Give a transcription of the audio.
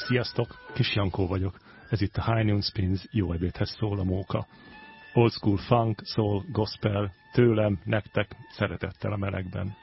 Sziasztok, Kis Jankó vagyok. Ez itt a High Noon Spins, jó ebédhez szól a móka. Old school funk, soul, gospel, tőlem, nektek, szeretettel a melegben.